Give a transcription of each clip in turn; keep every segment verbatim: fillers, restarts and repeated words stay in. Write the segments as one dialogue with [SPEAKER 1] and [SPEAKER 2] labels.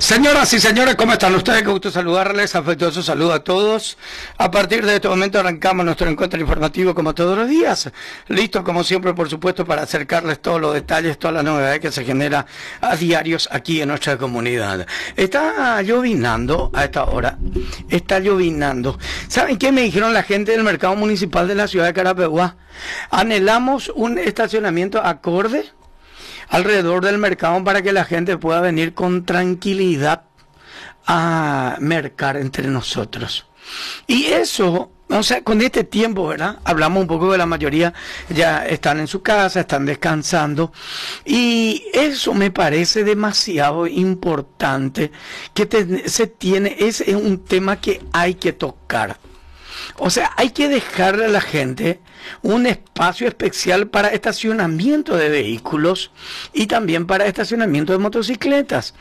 [SPEAKER 1] Señoras y señores, ¿cómo están ustedes? Qué gusto saludarles, afectuoso saludo a todos. A partir de este momento arrancamos nuestro encuentro informativo como todos los días. Listo, como siempre, por supuesto, para acercarles todos los detalles, todas las novedades que se genera a diarios aquí en nuestra comunidad. Está llovinando a esta hora, está llovinando. ¿Saben qué me dijeron la gente del mercado municipal de la ciudad de Carapeguá? Anhelamos un estacionamiento acorde alrededor del mercado para que la gente pueda venir con tranquilidad a mercar entre nosotros. Y eso, o sea, con este tiempo, ¿verdad? Hablamos un poco de la mayoría, ya están en su casa, están descansando. Y eso me parece demasiado importante, que te, se tiene, es, es un tema que hay que tocar. O sea, hay que dejarle a la gente un espacio especial para estacionamiento de vehículos y también para estacionamiento de motocicletas.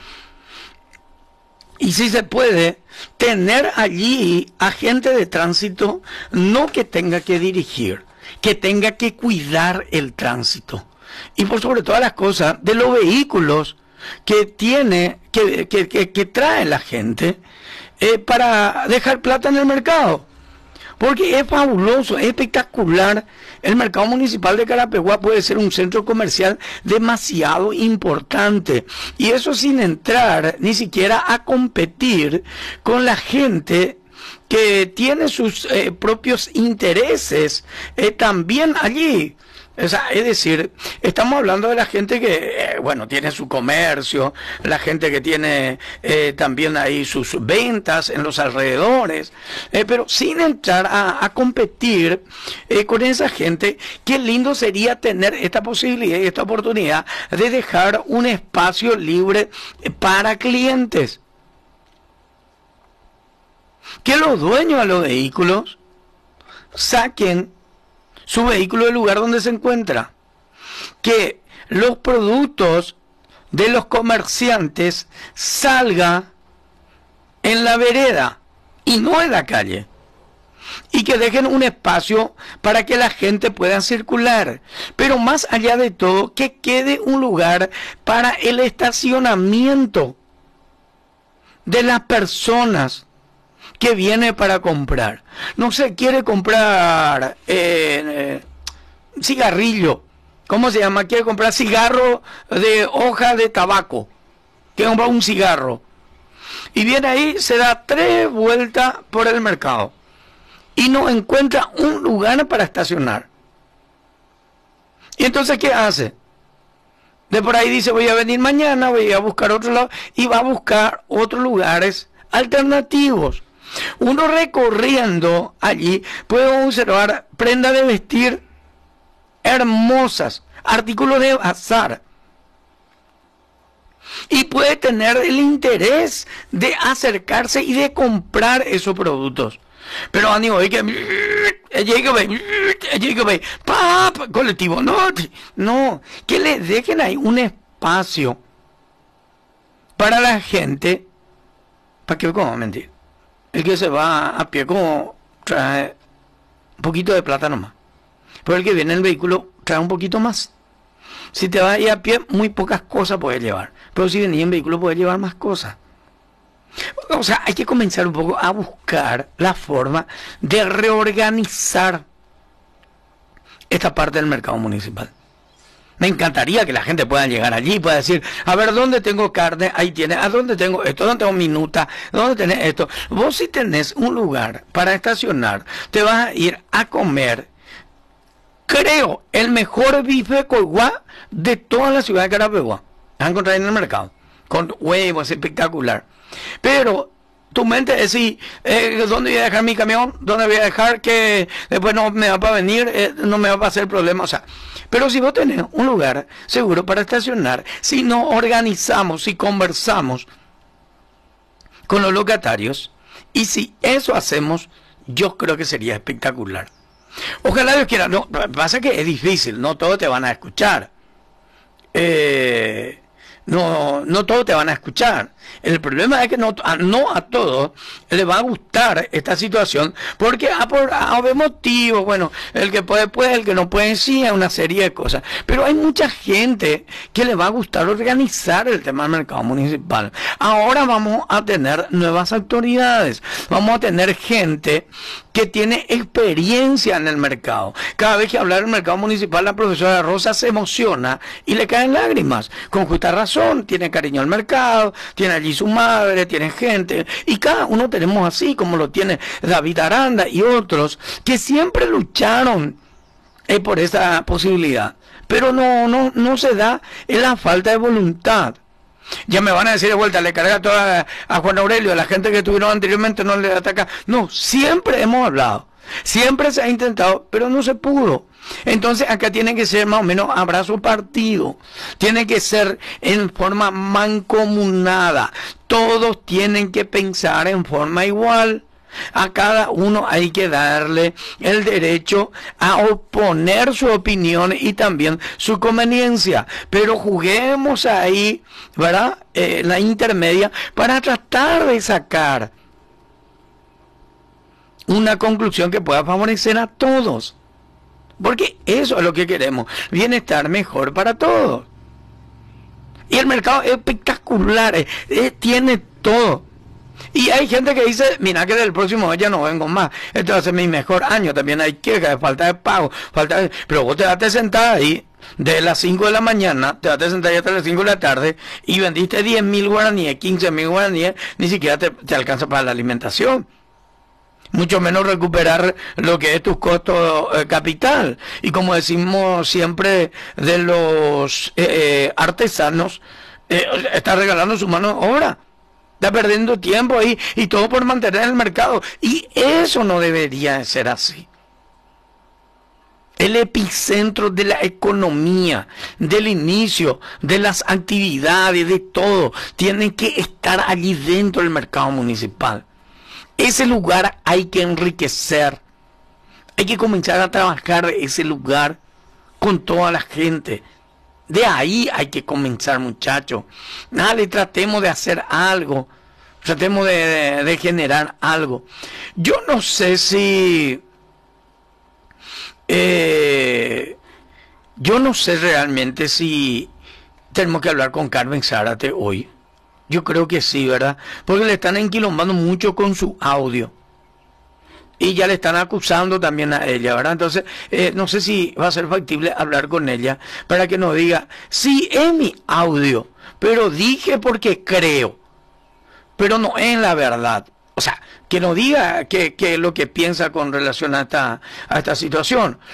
[SPEAKER 1] Y si se puede, tener allí agente de tránsito, no que tenga que dirigir, que tenga que cuidar el tránsito. Y por sobre todas las cosas, de los vehículos que tiene, que, que, que, que trae la gente eh, para dejar plata en el mercado. Porque es fabuloso, es espectacular. El mercado municipal de Carapeguá puede ser un centro comercial demasiado importante. Y eso sin entrar ni siquiera a competir con la gente que tiene sus eh, propios intereses eh, también allí. O sea, es decir, estamos hablando de la gente que, eh, bueno, tiene su comercio, la gente que tiene eh, también ahí sus ventas en los alrededores, eh, pero sin entrar a, a competir eh, con esa gente. Qué lindo sería tener esta posibilidad y esta oportunidad de dejar un espacio libre para clientes. Que los dueños de los vehículos saquen su vehículo del lugar donde se encuentra, que los productos de los comerciantes salgan en la vereda y no en la calle, y que dejen un espacio para que la gente pueda circular, pero más allá de todo, que quede un lugar para el estacionamiento de las personas que viene para comprar. No se quiere comprar eh, eh, cigarrillo, ¿cómo se llama? Quiere comprar cigarro de hoja de tabaco, quiere comprar un cigarro, y viene ahí, se da tres vueltas por el mercado y no encuentra un lugar para estacionar. Y entonces, ¿qué hace? De por ahí dice, voy a venir mañana, voy a buscar otro lado, y va a buscar otros lugares alternativos. Uno recorriendo allí puede observar prendas de vestir hermosas, artículos de bazar, y puede tener el interés de acercarse y de comprar esos productos. Pero amigo, hay que colectivo, no, no, que le dejen ahí un espacio para la gente. ¿Para qué? ¿Cómo mentir? El que se va a pie como trae un poquito de plata nomás, pero el que viene en el vehículo trae un poquito más. Si te vas a ir a pie, muy pocas cosas puedes llevar, pero si venís en vehículo puedes llevar más cosas. O sea, hay que comenzar un poco a buscar la forma de reorganizar esta parte del mercado municipal. Me encantaría que la gente pueda llegar allí y pueda decir, a ver, ¿dónde tengo carne? Ahí tiene. ¿A dónde tengo esto? ¿Dónde tengo minuta? ¿Dónde tenés esto? Vos, si tenés un lugar para estacionar, te vas a ir a comer, creo, el mejor bife de coiguá de toda la ciudad de Carapeguá. Vas a encontrar en el mercado, con huevos, espectacular. Pero tu mente es decir, eh, ¿dónde voy a dejar mi camión? ¿Dónde voy a dejar que después no me va para venir? Eh, no me va a hacer problema. O sea, pero si vos tenés un lugar seguro para estacionar, si nos organizamos, si conversamos con los locatarios, y si eso hacemos, yo creo que sería espectacular. Ojalá Dios quiera. No, pasa que es difícil, no todos te van a escuchar. Eh... No, no todos te van a escuchar. El problema es que no a, no a todos les va a gustar esta situación, porque a por a de motivos, bueno, el que puede puede, el que no puede sí, es una serie de cosas. Pero hay mucha gente que le va a gustar organizar el tema del mercado municipal. Ahora vamos a tener nuevas autoridades, vamos a tener gente que tiene experiencia en el mercado. Cada vez que habla del mercado municipal, la profesora Rosa se emociona y le caen lágrimas, con justa razón. Tiene cariño al mercado, tiene allí su madre, tiene gente, y cada uno tenemos así, como lo tiene David Aranda y otros, que siempre lucharon eh, por esa posibilidad, pero no, no, no se da en la falta de voluntad. Ya me van a decir de vuelta, le carga toda a Juan Aurelio, a la gente que tuvieron anteriormente no le ataca. No, siempre hemos hablado, siempre se ha intentado, pero no se pudo. Entonces acá tiene que ser más o menos abrazo partido, tiene que ser en forma mancomunada, todos tienen que pensar en forma igual. A cada uno hay que darle el derecho a oponer su opinión y también su conveniencia, pero juguemos ahí, ¿verdad? Eh, la intermedia para tratar de sacar una conclusión que pueda favorecer a todos, porque eso es lo que queremos, bienestar mejor para todos. Y el mercado es espectacular, eh, eh, tiene todo. Y hay gente que dice, mira que del próximo año ya no vengo más, este va a ser mi mejor año. También hay quejas de falta de pago, falta de... pero vos te vas a sentar ahí de las cinco de la mañana, te vas a sentar ahí hasta las cinco de la tarde y vendiste diez mil guaraníes, quince mil guaraníes, ni siquiera te, te alcanza para la alimentación, mucho menos recuperar lo que es tu costo eh, capital. Y como decimos siempre de los eh, eh, artesanos, eh, está regalando su mano de obra. Está perdiendo tiempo ahí y todo por mantener el mercado. Y eso no debería ser así. El epicentro de la economía, del inicio, de las actividades, de todo, tiene que estar allí dentro del mercado municipal. Ese lugar hay que enriquecer. Hay que comenzar a trabajar ese lugar con toda la gente. De ahí hay que comenzar, muchachos. Dale, tratemos de hacer algo. Tratemos de, de, de generar algo. Yo no sé si... Eh, yo no sé realmente si tenemos que hablar con Carmen Zárate hoy. Yo creo que sí, ¿verdad? Porque le están enquilombando mucho con su audio. Y ya le están acusando también a ella, ¿verdad? Entonces, eh, no sé si va a ser factible hablar con ella para que nos diga, sí, es mi audio, pero dije porque creo, pero no es la verdad. O sea, que nos diga qué es lo que piensa con relación a esta, a esta situación.